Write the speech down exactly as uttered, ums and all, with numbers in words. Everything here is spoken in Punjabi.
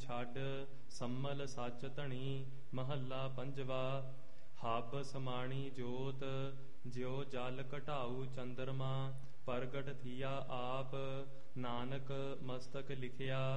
ਛੱਡ ਸੰਮਲ ਸੱਚ ਧਣੀ। ਮਹੱਲਾ ਪੰਜਵਾ। ਹਬ ਸਮਾਣੀ ਜੋਤ ਜਿਉ ਜਲ ਘਟਾਊ ਚੰਦਰਮਾ। ਪ੍ਰਗਟ ਥੀਆ ਆਪ ਨਾਨਕ ਮਸਤਕ ਲਿਖਿਆ।